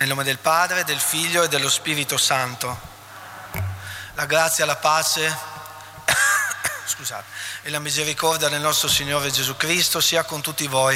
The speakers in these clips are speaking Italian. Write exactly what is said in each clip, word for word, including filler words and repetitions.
Nel nome del Padre, del Figlio e dello Spirito Santo. La grazia, la pace scusate, e la misericordia del nostro Signore Gesù Cristo sia con tutti voi.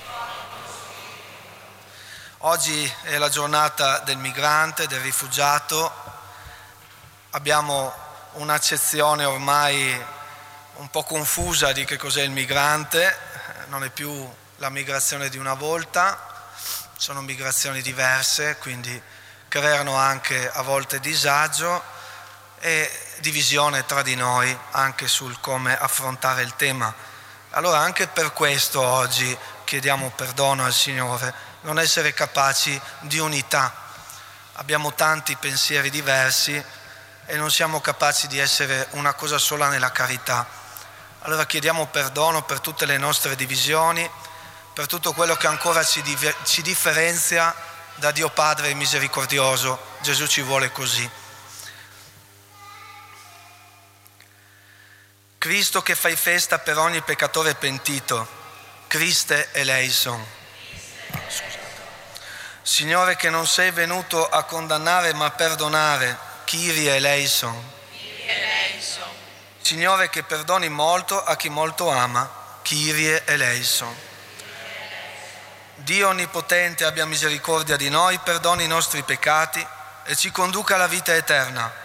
Oggi è la giornata del migrante, del rifugiato. Abbiamo un'accezione ormai un po' confusa di che cos'è il migrante. Non è più la migrazione di una volta. Sono migrazioni diverse, quindi creano anche a volte disagio e divisione tra di noi anche sul come affrontare il tema. Allora anche per questo oggi chiediamo perdono al Signore, non essere capaci di unità. Abbiamo tanti pensieri diversi e non siamo capaci di essere una cosa sola nella carità. Allora chiediamo perdono per tutte le nostre divisioni, per tutto quello che ancora ci, di- ci differenzia da Dio Padre misericordioso. Gesù ci vuole così. Cristo che fai festa per ogni peccatore pentito, Christe eleison. Signore che non sei venuto a condannare ma a perdonare, Kyrie eleison. Signore che perdoni molto a chi molto ama, Kyrie eleison. Dio Onnipotente abbia misericordia di noi, perdoni i nostri peccati e ci conduca alla vita eterna.